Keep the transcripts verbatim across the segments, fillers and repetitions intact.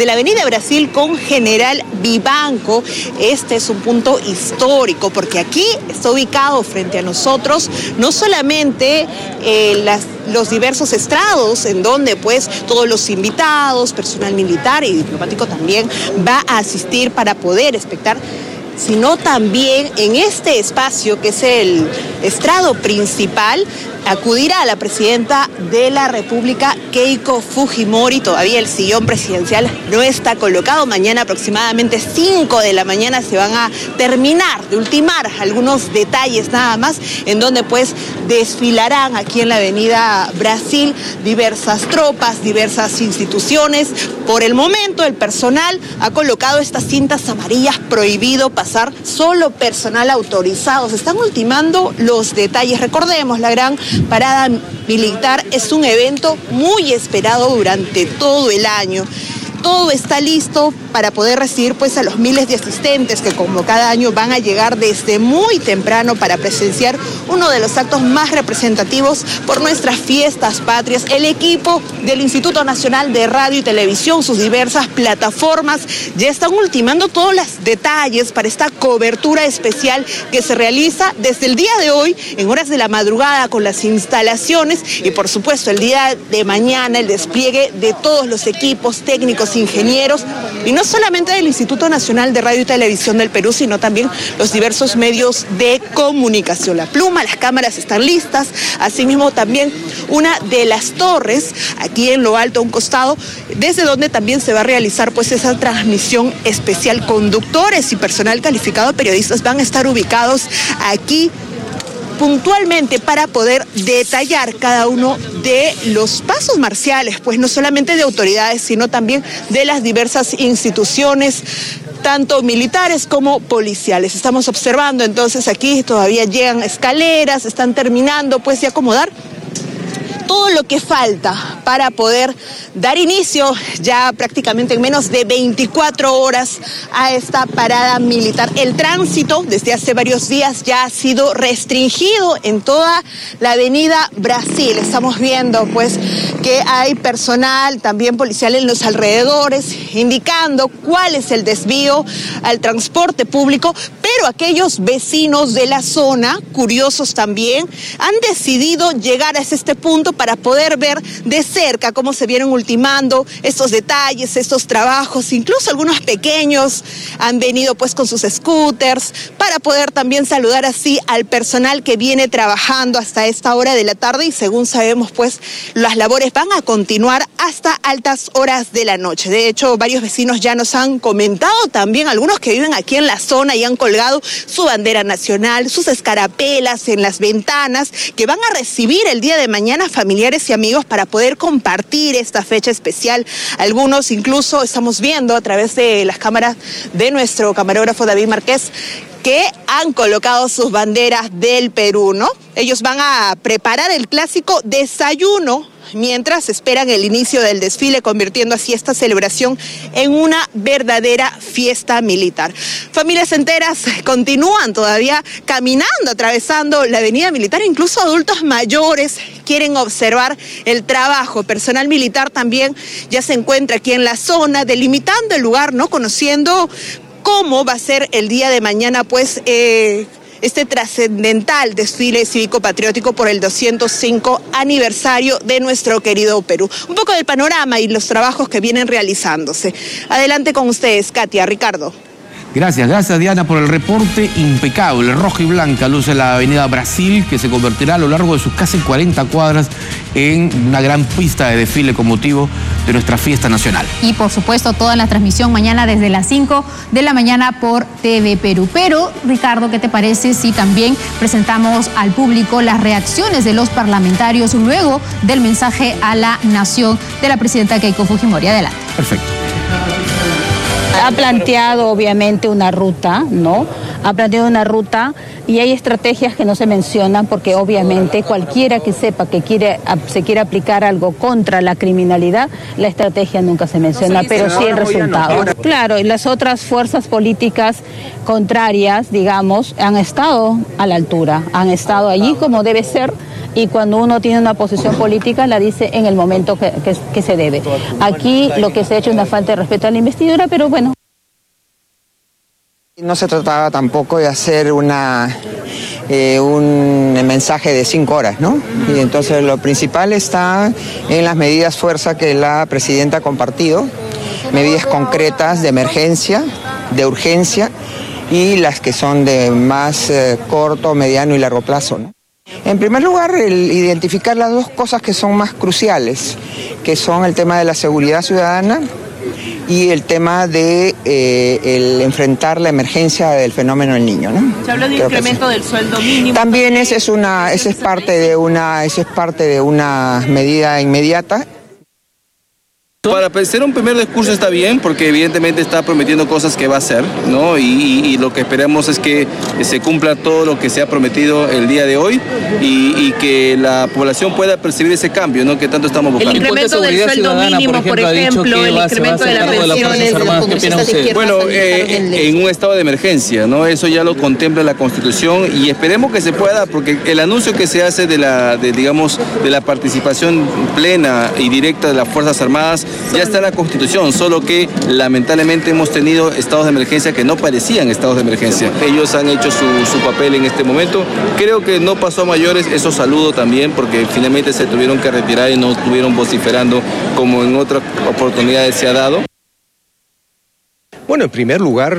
de la avenida Brasil con General Vivanco. Este es un punto histórico porque aquí está ubicado frente a nosotros no solamente eh, las los diversos estrados en donde pues todos los invitados, personal militar y diplomático también va a asistir para poder espectar, sino también en este espacio que es el estrado principal acudirá la presidenta de la República, Keiko Fujimori. Todavía el sillón presidencial no está colocado. Mañana aproximadamente cinco de la mañana se van a terminar de ultimar algunos detalles nada más, en donde pues desfilarán aquí en la avenida Brasil diversas tropas, diversas instituciones. Por el momento el personal ha colocado estas cintas amarillas, prohibido pasar, solo personal autorizado. Se están ultimando los detalles. Recordemos, la gran parada militar es un evento muy esperado durante todo el año. Todo está listo para poder recibir pues a los miles de asistentes que como cada año van a llegar desde muy temprano para presenciar uno de los actos más representativos por nuestras fiestas patrias. El equipo del Instituto Nacional de Radio y Televisión, sus diversas plataformas, ya están ultimando todos los detalles para esta cobertura especial que se realiza desde el día de hoy en horas de la madrugada con las instalaciones y por supuesto el día de mañana el despliegue de todos los equipos técnicos, ingenieros, y no solamente del Instituto Nacional de Radio y Televisión del Perú, sino también los diversos medios de comunicación. La pluma, las cámaras están listas, asimismo también una de las torres, aquí en lo alto a un costado, desde donde también se va a realizar pues esa transmisión especial. Conductores y personal calificado, periodistas van a estar ubicados aquí puntualmente para poder detallar cada uno de los pasos marciales, pues no solamente de autoridades, sino también de las diversas instituciones, tanto militares como policiales. Estamos observando entonces aquí todavía llegan escaleras, están terminando pues de acomodar todo lo que falta para poder dar inicio ya prácticamente en menos de veinticuatro horas a esta parada militar. El tránsito desde hace varios días ya ha sido restringido en toda la avenida Brasil. Estamos viendo pues que hay personal también policial en los alrededores indicando cuál es el desvío al transporte público, pero aquellos vecinos de la zona, curiosos también, han decidido llegar a este punto para poder ver de cerca cómo se vienen ultimando estos detalles, estos trabajos. Incluso algunos pequeños han venido pues con sus scooters para poder también saludar así al personal que viene trabajando hasta esta hora de la tarde y según sabemos pues las labores van a continuar hasta altas horas de la noche. De hecho, varios vecinos ya nos han comentado también, algunos que viven aquí en la zona y han colgado su bandera nacional, sus escarapelas en las ventanas, que van a recibir el día de mañana familiares y amigos para poder compartir esta fecha especial. Algunos incluso estamos viendo a través de las cámaras de nuestro camarógrafo David Márquez que han colocado sus banderas del Perú, ¿no? Ellos van a preparar el clásico desayuno mientras esperan el inicio del desfile, convirtiendo así esta celebración en una verdadera fiesta militar. Familias enteras continúan todavía caminando, atravesando la avenida militar, incluso adultos mayores quieren observar el trabajo. Personal militar también ya se encuentra aquí en la zona, delimitando el lugar, ¿no? Conociendo cómo va a ser el día de mañana, pues, eh, este trascendental desfile cívico-patriótico por el doscientos cinco aniversario de nuestro querido Perú. Un poco del panorama y los trabajos que vienen realizándose. Adelante con ustedes, Katia, Ricardo. Gracias, gracias Diana por el reporte impecable. Roja y blanca luce la avenida Brasil, que se convertirá a lo largo de sus casi cuarenta cuadras en una gran pista de desfile con motivo de nuestra fiesta nacional. Y por supuesto toda la transmisión mañana desde las cinco de la mañana por T V Perú. Pero Ricardo, ¿qué te parece si también presentamos al público las reacciones de los parlamentarios luego del mensaje a la nación de la presidenta Keiko Fujimori? Adelante. Perfecto. Ha planteado obviamente una ruta, ¿no? Ha planteado una ruta y hay estrategias que no se mencionan porque obviamente cualquiera que sepa que quiere, se quiere aplicar algo contra la criminalidad, la estrategia nunca se menciona, pero sí el resultado. Claro, y las otras fuerzas políticas contrarias, digamos, han estado a la altura, han estado allí como debe ser. y cuando uno tiene una posición política la dice en el momento que, que, que se debe. Aquí lo que se ha hecho es una falta de respeto a la investidura, pero bueno. No se trataba tampoco de hacer una, eh, un mensaje de cinco horas, ¿no? Y entonces lo principal está en las medidas fuerza que la presidenta ha compartido, medidas concretas de emergencia, de urgencia y las que son de más eh, corto, mediano y largo plazo, ¿no? En primer lugar, el identificar las dos cosas que son más cruciales, que son el tema de la seguridad ciudadana y el tema de eh, el enfrentar la emergencia del fenómeno del niño, ¿no? Se habló de Creo incremento sí. del sueldo mínimo. También esa es una, esa es parte de una, esa es parte de una medida inmediata. Para ser un primer discurso está bien, porque evidentemente está prometiendo cosas que va a hacer, ¿no? Y, y, y lo que esperamos es que se cumpla todo lo que se ha prometido el día de hoy y, y que la población pueda percibir ese cambio, ¿no? Que tanto estamos buscando. El incremento del sueldo mínimo, por ejemplo, el incremento de las pensiones. Bueno, eh, en un estado de emergencia, ¿no? Eso ya lo contempla la Constitución y esperemos que se pueda, porque el anuncio que se hace de la, de, digamos, de la participación plena y directa de las Fuerzas Armadas ya está en la Constitución, solo que lamentablemente hemos tenido estados de emergencia que no parecían estados de emergencia. Ellos han hecho su, su papel en este momento. Creo que no pasó a mayores, eso saludo también, porque finalmente se tuvieron que retirar y no estuvieron vociferando como en otras oportunidades se ha dado. Bueno, en primer lugar,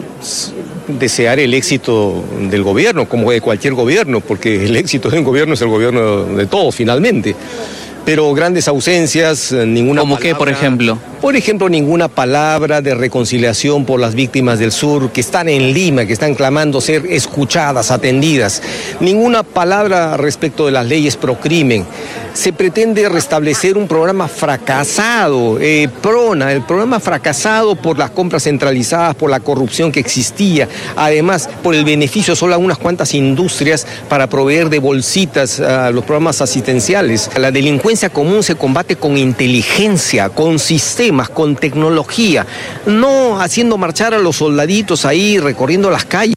desear el éxito del gobierno, como de cualquier gobierno, porque el éxito de un gobierno es el gobierno de todos, finalmente. Pero grandes ausencias, ninguna ¿Cómo palabra, qué, por ejemplo? Por ejemplo, ninguna palabra de reconciliación por las víctimas del sur que están en Lima, que están clamando ser escuchadas, atendidas. Ninguna palabra respecto de las leyes pro crimen. Se pretende restablecer un programa fracasado, eh, PRONA, el programa fracasado por las compras centralizadas, por la corrupción que existía, además por el beneficio solo a unas cuantas industrias para proveer de bolsitas a los programas asistenciales. La delincuencia común se combate con inteligencia, con sistemas, con tecnología, no haciendo marchar a los soldaditos ahí recorriendo las calles.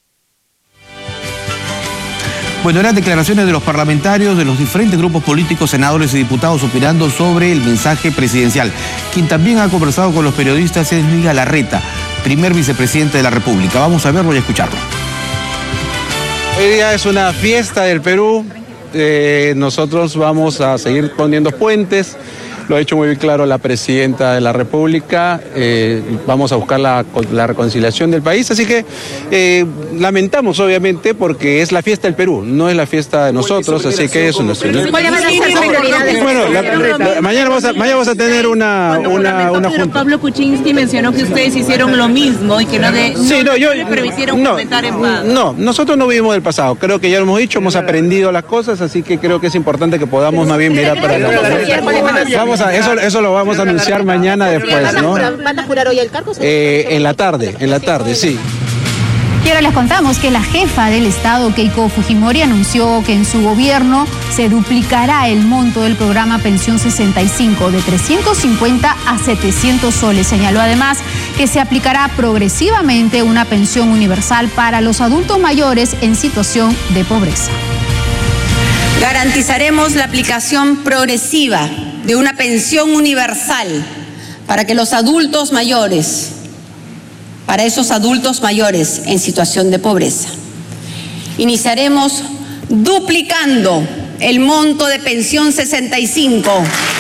Bueno, eran declaraciones de los parlamentarios de los diferentes grupos políticos, senadores y diputados opinando sobre el mensaje presidencial. Quien también ha conversado con los periodistas es Luis Galarreta, primer vicepresidente de la República. Vamos a verlo y a escucharlo. Hoy día es una fiesta del Perú. Eh, nosotros vamos a seguir poniendo puentes. Lo ha hecho muy claro la presidenta de la República, eh, vamos a buscar la, la reconciliación del país, así que eh, lamentamos obviamente porque es la fiesta del Perú, no es la fiesta de nosotros, así que eso no es... Bueno, la, la, mañana, vamos a, mañana vamos a tener una, una, una junta. Pablo Kuczynski mencionó que ustedes hicieron lo mismo y que no, de, sí, no, no, yo, no hicieron no, comentar en paz. No, nosotros no vivimos del pasado, creo que ya lo hemos dicho, hemos aprendido las cosas, así que creo que es importante que podamos más bien mirar para adelante. Vamos a, eso, eso lo vamos a anunciar mañana después, ¿no? ¿Van a jurar hoy el cargo? Eh, en la tarde, en la tarde, sí. Y ahora les contamos que la jefa del Estado, Keiko Fujimori, anunció que en su gobierno se duplicará el monto del programa Pensión sesenta y cinco de trescientos cincuenta a setecientos soles. Señaló además que se aplicará progresivamente una pensión universal para los adultos mayores en situación de pobreza. Garantizaremos la aplicación progresiva de una pensión universal para que los adultos mayores, para esos adultos mayores en situación de pobreza. Iniciaremos duplicando el monto de pensión sesenta y cinco.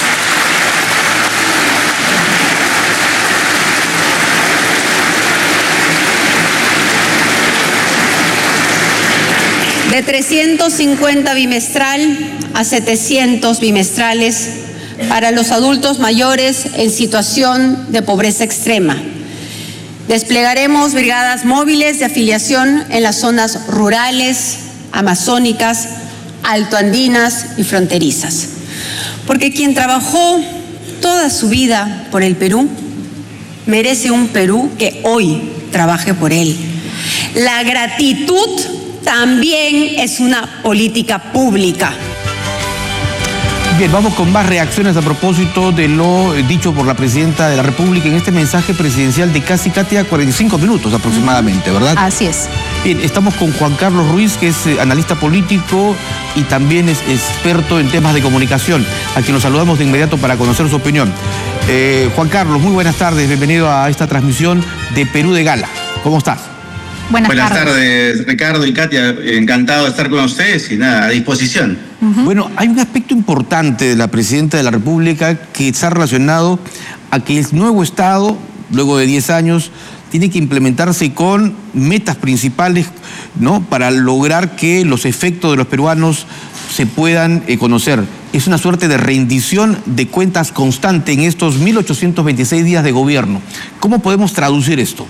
De trescientos cincuenta bimestral a setecientos bimestrales para los adultos mayores en situación de pobreza extrema. Desplegaremos brigadas móviles de afiliación en las zonas rurales, amazónicas, altoandinas y fronterizas. Porque quien trabajó toda su vida por el Perú, merece un Perú que hoy trabaje por él. La gratitud también es una política pública. Bien, vamos con más reacciones a propósito de lo dicho por la Presidenta de la República en este mensaje presidencial de casi, Katia, cuarenta y cinco minutos aproximadamente, ¿verdad? Así es. Bien, estamos con Juan Carlos Ruiz, que es eh, analista político y también es experto en temas de comunicación, a quien nos saludamos de inmediato para conocer su opinión. Eh, Juan Carlos, muy buenas tardes, bienvenido a esta transmisión de Perú de Gala. ¿Cómo estás? Buenas, Buenas tardes. tardes, Ricardo y Katia. Encantado de estar con ustedes y nada, a disposición. Uh-huh. Bueno, hay un aspecto importante de la Presidenta de la República que está relacionado a que el nuevo Estado, luego de diez años, tiene que implementarse con metas principales, ¿no?, para lograr que los efectos de los peruanos se puedan eh, conocer. Es una suerte de rendición de cuentas constante en estos mil ochocientos veintiséis días de gobierno. ¿Cómo podemos traducir esto?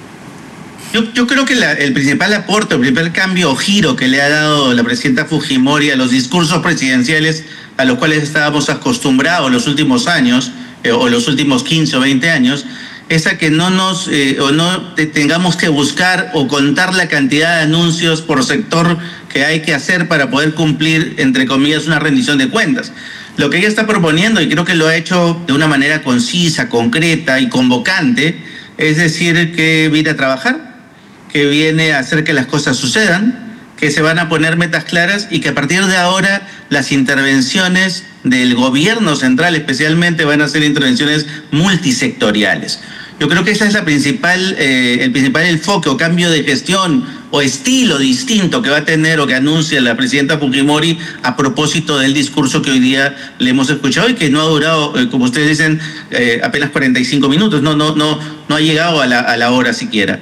Yo, yo creo que la, el principal aporte, el principal cambio o giro que le ha dado la presidenta Fujimori a los discursos presidenciales a los cuales estábamos acostumbrados los últimos años, eh, o los últimos quince o veinte años, es a que no nos eh, o no te, tengamos que buscar o contar la cantidad de anuncios por sector que hay que hacer para poder cumplir, entre comillas, una rendición de cuentas. Lo que ella está proponiendo, y creo que lo ha hecho de una manera concisa, concreta y convocante, es decir, que viene a trabajar, que viene a hacer que las cosas sucedan, que se van a poner metas claras y que a partir de ahora las intervenciones del gobierno central especialmente van a ser intervenciones multisectoriales. Yo creo que ese es la principal, eh, el principal enfoque o cambio de gestión o estilo distinto que va a tener o que anuncia la presidenta Fujimori a propósito del discurso que hoy día le hemos escuchado y que no ha durado, eh, como ustedes dicen, eh, apenas cuarenta y cinco minutos, no, no, no, no ha llegado a la, a la hora siquiera.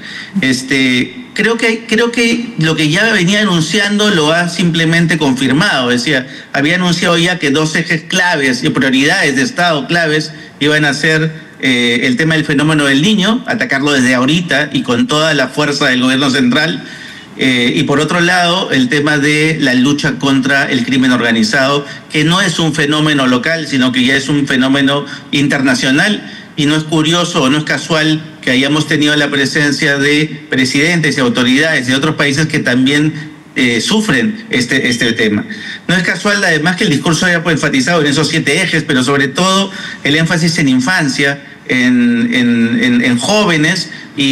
Este, creo que, creo que lo que ya venía anunciando lo ha simplemente confirmado. Decía, había anunciado ya que dos ejes claves y prioridades de Estado claves iban a ser Eh, el tema del fenómeno del niño, atacarlo desde ahorita y con toda la fuerza del gobierno central, eh, y por otro lado el tema de la lucha contra el crimen organizado, que no es un fenómeno local, sino que ya es un fenómeno internacional, y no es curioso o no es casual que hayamos tenido la presencia de presidentes y autoridades de otros países que también Eh, sufren este, este tema. No es casual además que el discurso haya enfatizado en esos siete ejes, pero sobre todo el énfasis en infancia, en, en, en, en jóvenes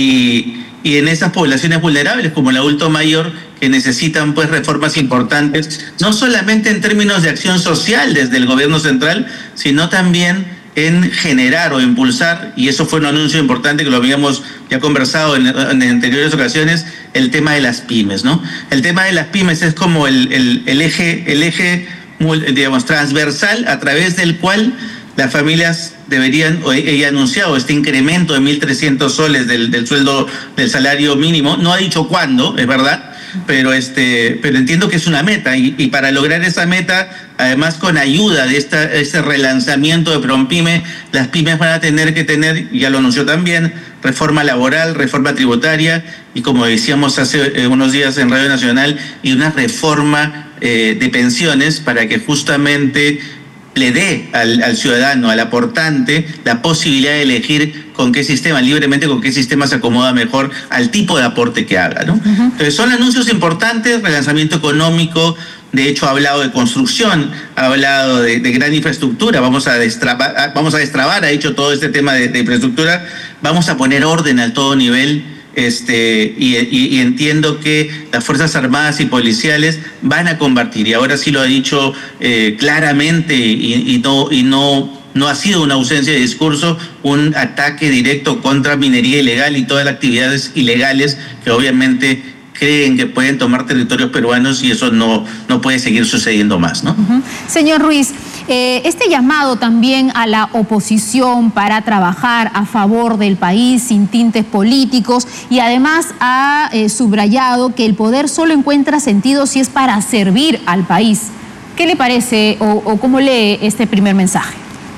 y, y en esas poblaciones vulnerables como el adulto mayor, que necesitan pues reformas importantes, no solamente en términos de acción social desde el gobierno central, sino también en generar o impulsar, y eso fue un anuncio importante que lo habíamos ya conversado en, en anteriores ocasiones, el tema de las pymes, ¿no? El tema de las pymes es como el, el, el eje, el eje, digamos, transversal a través del cual las familias deberían, o ella ha anunciado este incremento de mil trescientos soles del, del sueldo del salario mínimo, no ha dicho cuándo, es verdad, pero este pero entiendo que es una meta y, y para lograr esa meta, además con ayuda de esta, este relanzamiento de PROMPYME, las pymes van a tener que tener, ya lo anunció también, reforma laboral, reforma tributaria y, como decíamos hace eh, unos días en Radio Nacional, y una reforma eh, de pensiones para que justamente le dé al, al ciudadano, al aportante, la posibilidad de elegir con qué sistema, libremente con qué sistema se acomoda mejor al tipo de aporte que haga, ¿no? Uh-huh. Entonces son anuncios importantes, relanzamiento económico, de hecho ha hablado de construcción, ha hablado de, de gran infraestructura, vamos a destrabar, vamos a destrabar, ha dicho todo este tema de, de infraestructura, vamos a poner orden a todo nivel. Este, y, y, y entiendo que las Fuerzas Armadas y policiales van a combatir, y ahora sí lo ha dicho eh, claramente y, y, no, y no, no ha sido una ausencia de discurso, un ataque directo contra minería ilegal y todas las actividades ilegales que obviamente creen que pueden tomar territorios peruanos, y eso no, no puede seguir sucediendo más, ¿no? Uh-huh. Señor Ruiz, eh, este llamado también a la oposición para trabajar a favor del país sin tintes políticos, y además ha eh, subrayado que el poder solo encuentra sentido si es para servir al país. ¿Qué le parece o, o cómo lee este primer mensaje?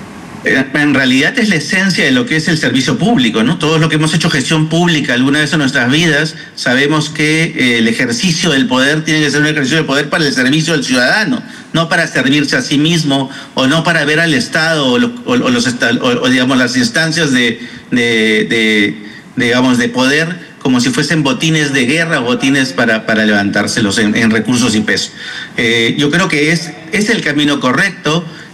En realidad es la esencia de lo que es el servicio público, ¿no? Todos los que hemos hecho gestión pública alguna vez en nuestras vidas sabemos que eh, el ejercicio del poder tiene que ser un ejercicio del poder para el servicio del ciudadano, no para servirse a sí mismo o no para ver al Estado o, lo, o, o los o, o digamos las instancias de, de, de, de digamos de poder como si fuesen botines de guerra o botines para, para levantárselos en, en recursos y peso. Eh, yo creo que es, es el camino correcto.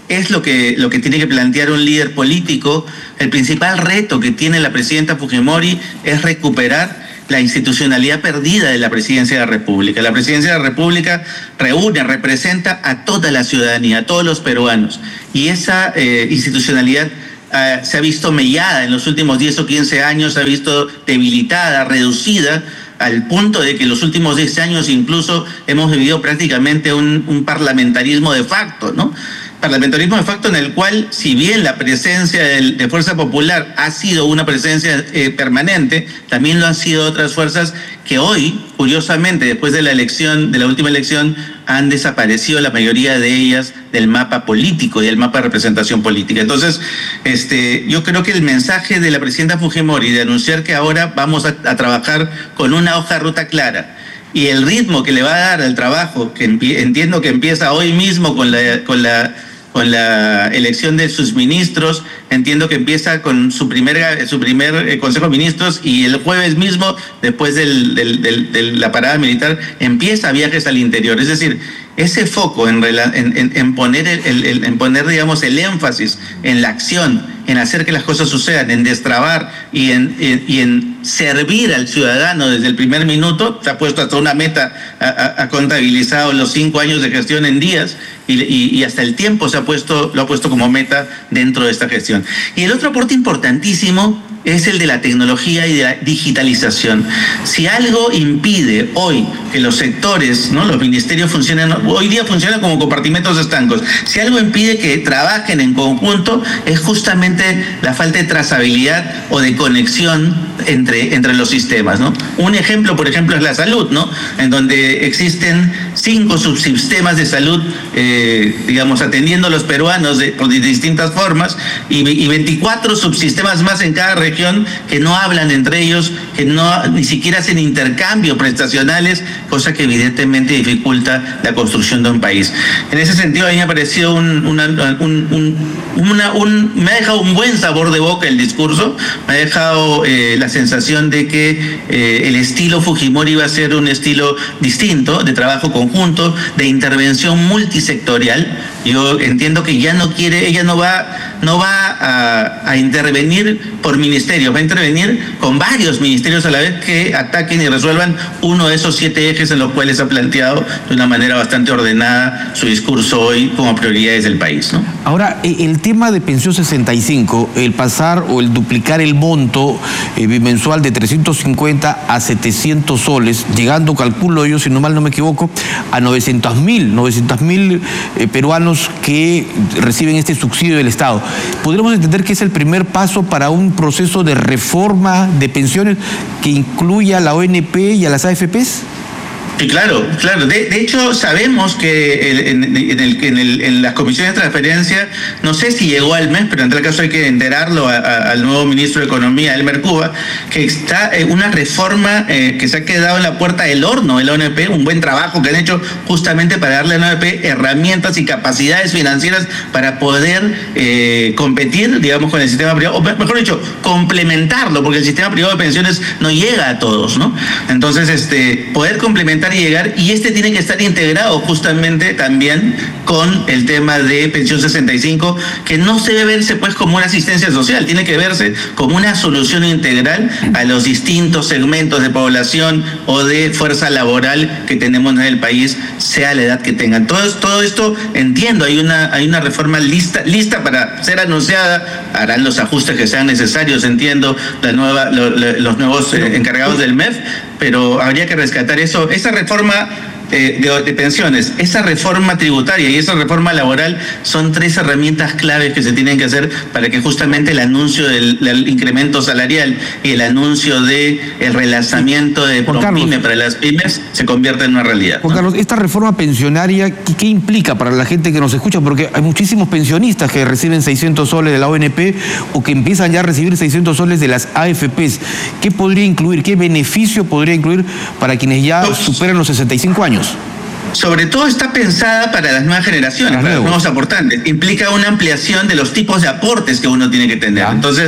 es lo que, lo que tiene que plantear un líder político. El principal reto que tiene la presidenta Fujimori es recuperar la institucionalidad perdida de la Presidencia de la República. La Presidencia de la República reúne, representa a toda la ciudadanía, a todos los peruanos, y esa eh, institucionalidad eh, se ha visto mellada en los últimos diez o quince años, se ha visto debilitada, reducida, al punto de que en los últimos diez años incluso hemos vivido prácticamente un, un parlamentarismo de facto, ¿no? Parlamentarismo de facto en el cual, si bien la presencia de, de Fuerza Popular ha sido una presencia eh, permanente, también lo han sido otras fuerzas que hoy, curiosamente, después de la elección, de la última elección, han desaparecido la mayoría de ellas del mapa político y del mapa de representación política. Entonces, este, yo creo que el mensaje de la presidenta Fujimori de anunciar que ahora vamos a, a trabajar con una hoja de ruta clara, y el ritmo que le va a dar al trabajo, que entiendo que empieza hoy mismo con la, con la, con la elección de sus ministros, entiendo que empieza con su primer, su primer Consejo de Ministros, y el jueves mismo, después del, del, del, de la parada militar, empieza viajes al interior. Es decir, ese foco en, en, en, poner, el, el, en poner, digamos, el énfasis en la acción, en hacer que las cosas sucedan, en destrabar y en, en, y en servir al ciudadano desde el primer minuto. Se ha puesto hasta una meta, ha, ha contabilizado los cinco años de gestión en días, y, y, y hasta el tiempo se ha puesto, lo ha puesto como meta dentro de esta gestión. Y el otro aporte importantísimo es el de la tecnología y de la digitalización. Si algo impide hoy que los sectores, ¿no?, los ministerios funcionen, hoy día funcionan como compartimentos estancos, si algo impide que trabajen en conjunto, es justamente la falta de trazabilidad o de conexión entre, entre los sistemas, ¿no? Un ejemplo, por ejemplo, es la salud, ¿no?, en donde existen cinco subsistemas de salud, eh, digamos, atendiendo a los peruanos de, de distintas formas, y, y veinticuatro subsistemas más en cada región que no hablan entre ellos, que no ni siquiera hacen intercambio prestacionales, cosa que evidentemente dificulta la construcción de un país. En ese sentido, a mí me ha parecido un, una, un, un, una, un, me ha dejado un buen sabor de boca el discurso, me ha dejado eh, la sensación de que eh, el estilo Fujimori va a ser un estilo distinto, de trabajo conjunto, de intervención multisectorial. Yo entiendo que ya no quiere, ella no va, no va a, a intervenir por ministerios, va a intervenir con varios ministerios a la vez que ataquen y resuelvan uno de esos siete ejes en los cuales ha planteado de una manera bastante ordenada su discurso hoy como prioridades del país, ¿no? Ahora, el tema de pensión sesenta y cinco, el pasar o el duplicar el monto eh, bimensual de trescientos cincuenta a setecientos soles, llegando, calculo yo, si no mal no me equivoco, a novecientos mil, novecientos mil eh, peruanos que reciben este subsidio del Estado. ¿Podríamos entender que es el primer paso para un proceso de reforma de pensiones que incluya a la O N P y a las A F Pes? Sí, claro, claro. De, de hecho, sabemos que el, en, en, el, en, el, en las comisiones de transferencia, no sé si llegó al mes, pero en tal caso hay que enterarlo a, a, al nuevo ministro de Economía, Elmer Cuba, que está eh, una reforma eh, que se ha quedado en la puerta del horno de la O N P, un buen trabajo que han hecho justamente para darle a la O N P herramientas y capacidades financieras para poder eh, competir, digamos, con el sistema privado, o mejor dicho, complementarlo, porque el sistema privado de pensiones no llega a todos, ¿no? Entonces, este, poder complementar y llegar, y este tiene que estar integrado justamente también con el tema de pensión sesenta y cinco, que no se debe verse pues como una asistencia social, tiene que verse como una solución integral a los distintos segmentos de población o de fuerza laboral que tenemos en el país, sea la edad que tengan. Todo, todo esto, entiendo, hay una, hay una reforma lista, lista para ser anunciada, harán los ajustes que sean necesarios, entiendo, la nueva, lo, lo, los nuevos eh, encargados del M E F, pero habría que rescatar eso, esa reforma eh, de, de pensiones, esa reforma tributaria y esa reforma laboral son tres herramientas claves que se tienen que hacer para que justamente el anuncio del, del incremento salarial y el anuncio del de relanzamiento de ProPyme para las pymes se convierta en una realidad, Juan ¿no? Carlos, esta reforma pensionaria, ¿qué, ¿qué implica para la gente que nos escucha? Porque hay muchísimos pensionistas que reciben seiscientos soles de la O N P o que empiezan ya a recibir seiscientos soles de las A F Pes. ¿Qué podría incluir? ¿Qué beneficio podría incluir para quienes ya no. superan los sesenta y cinco años? Sobre todo está pensada para las nuevas generaciones, para, para los nuevos aportantes. Implica una ampliación de los tipos de aportes que uno tiene que tener. ¿Ya? Entonces,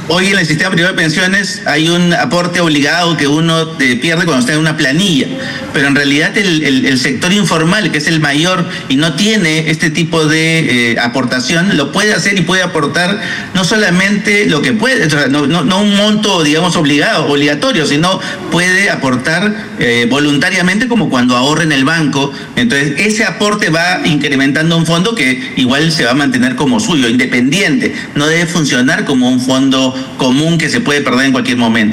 Hoy en el sistema privado de pensiones hay un aporte obligado que uno eh, pierde cuando está en una planilla, pero en realidad el, el, el sector informal, que es el mayor y no tiene este tipo de eh, aportación, lo puede hacer y puede aportar no solamente lo que puede, o sea, no, no, no un monto, digamos, obligado, obligatorio, sino puede aportar eh, voluntariamente como cuando ahorra en el banco. Entonces ese aporte va incrementando un fondo que igual se va a mantener como suyo, independiente, no debe funcionar como un fondo común que se puede perder en cualquier momento.